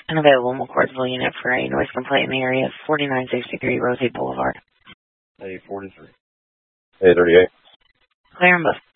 An available McCourtsville unit for a noise complaint in the area of 4963 Roseate Boulevard. A43. A38. Clear them both.